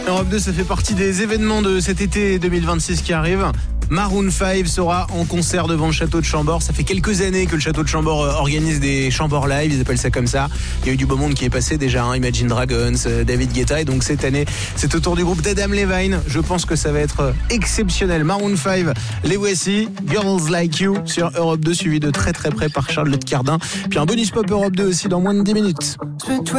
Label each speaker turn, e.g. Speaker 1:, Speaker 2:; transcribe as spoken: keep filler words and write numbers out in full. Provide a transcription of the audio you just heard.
Speaker 1: Europe deux, ça fait partie des événements de cet été deux mille vingt-six qui arrive. Maroon cinq sera en concert devant le château de Chambord. Ça fait quelques années que le château de Chambord organise des Chambord Live, ils appellent ça comme ça. Il y a eu du beau monde qui est passé déjà, hein, Imagine Dragons, David Guetta. Et donc cette année, c'est au tour du groupe d'Adam Levine. Je pense que ça va être exceptionnel. Maroon cinq, les voici, Girls Like You sur Europe deux, suivi de très très près par Charlotte Cardin. Puis un bonus pop Europe deux aussi dans moins de dix minutes.